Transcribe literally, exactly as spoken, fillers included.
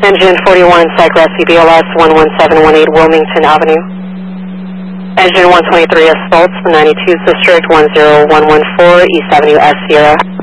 Engine forty-one, Cypress C B L S one one seven one eight Wilmington Avenue. Engine one twenty-three, Asphalt, ninety-two District one zero one one four East Avenue S Sierra.